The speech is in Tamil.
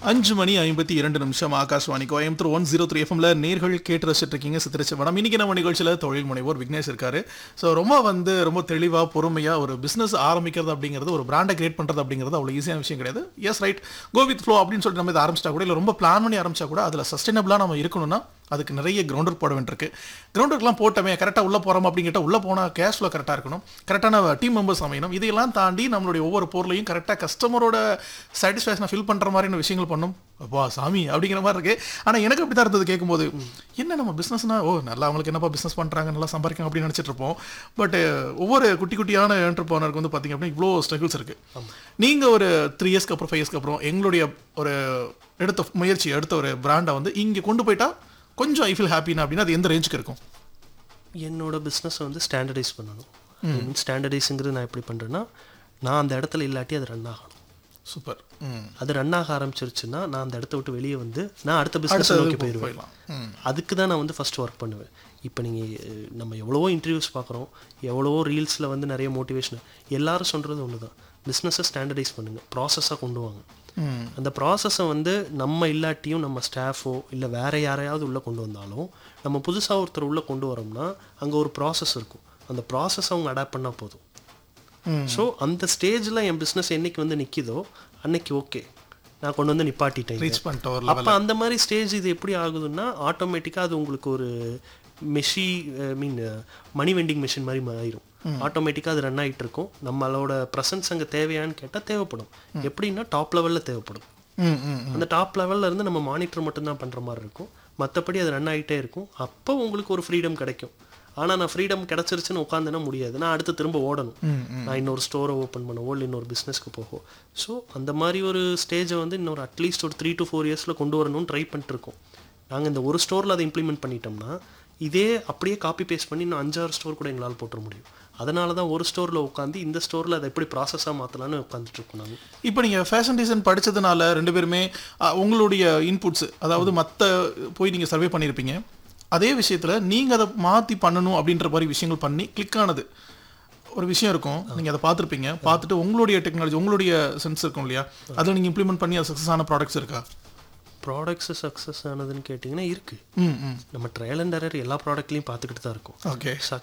5:52 ஆகாஷ்வாணி கோயம்புத்தூர் 103 எஃப்எம்ல நேர்கள் கேட்டு ரசிச்சுட்டு இருக்கீங்க. சித்திரச்சு வடம். இன்னைக்கு நம்ம நிகழ்ச்சியில் தொழில் முனைவோர் விக்னேஷ் இருக்காரு. ஸோ ரொம்ப தெளிவாக பொறுமையாக ஒரு பிஸ்னஸ் ஆரம்பிக்கிறது அப்படிங்கிறது, ஒரு பிராண்டை கிரியேட் பண்ணுறது அப்படிங்கிறது அவ்வளோ ஈஸியான விஷயம் கிடையாது. S right, go with flow அப்படின்னு சொல்லிட்டு நம்ம இதை ஆரம்பிச்சிட்டா கூட, இல்லை ரொம்ப பிளான் பண்ணி ஆரம்பிச்சா கூட அதில் சஸ்டைனபிளாக நம்ம இருக்கணும்னா அதுக்கு நிறைய கிரவுண்ட் ஒர்க் போட வேண்டியிருக்கு. கிரவுண்ட் ஒர்க்லாம் போட்டோமே கரெக்டாக உள்ளே போகிறோம் அப்படின்னு கேட்டால், உள்ளே போனால் கேஷ் ஃப்ளோ கரெக்டாக இருக்கணும், கரெக்டான டீம் மெம்பர்ஸ் அமையணும். இதையெல்லாம் தாண்டி நம்மளுடைய ஒவ்வொரு பொருளையும் கரெக்டாக கஸ்டமரோட சாட்டிஸ்ஃபேக்ஷனை ஃபில் பண்ணுற மாதிரியான விஷயங்கள் பண்ணும். அப்பா சாமி அப்படிங்கிற மாதிரி இருக்கு. ஆனால் எனக்கு அப்படி தான் இருந்தது கேட்கும்போது. என்ன நம்ம பிஸ்னஸ்னா நல்லா அவங்களுக்கு என்னப்பா பிஸ்னஸ் பண்ணுறாங்க, நல்லா சம்பாதிக்காங்க அப்படின்னு நினச்சிட்டு இருப்போம். பட் ஒவ்வொரு குட்டியான என்டர்பிரனருக்கு வந்து பார்த்தீங்க அப்படின்னா இவ்வளோ ஸ்ட்ரகிள்ஸ் இருக்குது. நீங்கள் ஒரு 3 இயர்ஸ்க்கு அப்புறம் 5 இயர்ஸ்க்கு அப்புறம் எங்களுடைய ஒரு எடுத்த ஒரு பிராண்டை வந்து இங்கே கொண்டு போயிட்டா கொஞ்சம் ஐ ஃபீல் ஹாப்பினா அப்படின்னா அது எந்த ரேஞ்சுக்கு இருக்கும்? என்னோட பிஸ்னஸை வந்து ஸ்டாண்டர்டைஸ் பண்ணணும். ஸ்டாண்டர்டைஸுங்கிறது நான் எப்படி பண்ணுறேன்னா, நான் அந்த இடத்துல இல்லாட்டி அது ரன் ஆகணும். சூப்பர். அது ரன் ஆக ஆரம்பிச்சிருச்சுன்னா நான் அந்த இடத்த விட்டு வெளியே வந்து நான் அடுத்த பிஸ்னஸ் நோக்கி போயிடுவேன். அதுக்கு தான் நான் வந்து ஃபஸ்ட் ஒர்க் பண்ணுவேன். இப்போ நம்ம எவ்வளவோ இன்டர்வியூஸ் பார்க்குறோம், எவ்வளவோ ரீல்ஸில் வந்து நிறைய மோட்டிவேஷன். எல்லாரும் சொல்கிறது ஒன்று தான், பிஸ்னஸை ஸ்டாண்டர்டைஸ் பண்ணுங்கள், ப்ராசஸாக கொண்டு வாங்க. அந்த ப்ராசஸை வந்து நம்ம இல்லாட்டியும் நம்ம ஸ்டாஃபோ இல்லை வேறு யாரையாவது உள்ளே கொண்டு வந்தாலும், நம்ம புதுசாக ஒருத்தர் உள்ளே கொண்டு வரோம்னா அங்கே ஒரு ப்ராசஸ் இருக்கும். அந்த ப்ராசஸ் அவங்க அடாப்ட் பண்ணால் போதும். ஸோ அந்த ஸ்டேஜில் என் பிஸ்னஸ் என்னைக்கு வந்து நிற்கிதோ அன்னைக்கு ஓகே, நான் கொண்டு வந்து நிப்பாட்டிட்டேன். அப்போ அந்த மாதிரி ஸ்டேஜ் இது எப்படி ஆகுதுன்னா, ஆட்டோமேட்டிக்காக அது உங்களுக்கு ஒரு மணி வெண்டிங் மிஷின் மாதிரி ஆயிரும். ஆட்டோமேட்டிக்காக அது ரன் ஆகிட்டு இருக்கும். நம்மளோட ப்ரெசன்ஸ் அங்கே தேவையான்னு கேட்டால் தேவைப்படும். எப்படின்னா டாப் லெவலில் தேவைப்படும். அந்த டாப் லெவலில் இருந்து நம்ம மானிட்டர் மட்டும்தான் பண்ணுற மாதிரி இருக்கும். மற்றபடி அது ரன் ஆகிட்டே இருக்கும். அப்போ உங்களுக்கு ஒரு ஃப்ரீடம் கிடைக்கும். ஆனால் நான் ஃப்ரீடம் கிடச்சிருச்சுன்னு உட்காந்துனா முடியாது. நான் அடுத்து திரும்ப ஓடணும். நான் இன்னொரு ஸ்டோரை ஓப்பன் பண்ணவோ இல்லை இன்னொரு பிஸ்னஸ்க்கு போகும். ஸோ அந்த மாதிரி ஒரு ஸ்டேஜை வந்து இன்னொரு அட்லீஸ்ட் ஒரு 3 to 4 இயர்ஸில் கொண்டு வரணும்னு ட்ரை பண்ணிட்டுருக்கோம். நாங்கள் இந்த ஒரு ஸ்டோரில் அதை இம்ப்ளிமெண்ட் பண்ணிட்டோம்னா இதே அப்படியே காப்பி பேஸ்ட் பண்ணி இன்னும் 5-6 ஸ்டோர் கூட எங்களால் போட்டுற முடியும். அதனால தான் ஒரு ஸ்டோரில் உட்காந்து இந்த ஸ்டோரில் அதை எப்படி ப்ராசஸாக மாற்றலான்னு உட்காந்துட்டு இருக்கோம் நாங்கள். இப்போ நீங்கள் ஃபேஷன் டிசைன் படித்ததுனால 2 பேருமே உங்களுடைய இன்புட்ஸ், அதாவது மற்ற போய் நீங்கள் சர்வே பண்ணியிருப்பீங்க, அதே விஷயத்தில் நீங்கள் அதை மாற்றி பண்ணணும் அப்படின்ற மாதிரி விஷயங்கள் பண்ணி கிளிக் ஆனது ஒரு விஷயம் இருக்கும். நீங்கள் அதை பார்த்துருப்பீங்க. பார்த்துட்டு உங்களுடைய டெக்னாலஜி, உங்களுடைய சென்ஸ் இருக்கும் இல்லையா, அதில் நீங்கள் இம்ப்ளிமெண்ட் பண்ணி அது சக்ஸஸ் ஆன ப்ராடக்ட்ஸ் இருக்கா? ப்ராடக்ட்ஸு சக்ஸஸ் ஆனதுன்னு கேட்டிங்கன்னா இருக்குது. நம்ம ட்ரையல் அண்ட் எரர் எல்லா ப்ராடக்ட்லையும் பார்த்துக்கிட்டு தான் இருக்கும். ஓகே,